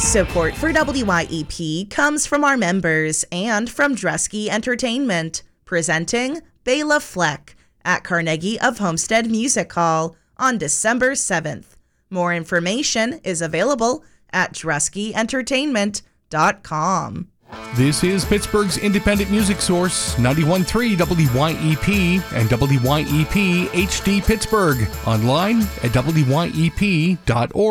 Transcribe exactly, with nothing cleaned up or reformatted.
Support for W Y E P comes from our members and from Dresky Entertainment, presenting Bela Fleck at Carnegie of Homestead Music Hall on December seventh. More information is available at dresky entertainment dot com. This is Pittsburgh's independent music source, ninety-one point three W Y E P and W Y E P H D Pittsburgh. Online at W Y E P dot org.